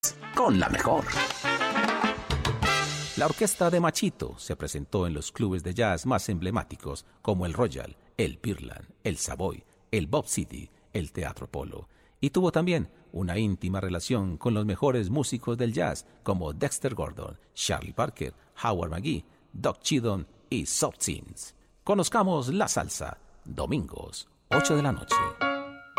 con la mejor. La orquesta de Machito se presentó en los clubes de jazz más emblemáticos como el Royal, el Pearland, el Savoy, el Bob City, el Teatro Polo. Y tuvo también una íntima relación con los mejores músicos del jazz como Dexter Gordon, Charlie Parker, Howard McGhee, Doc Chidon y Soft Sins. Conozcamos la salsa, domingos, 8 de la noche.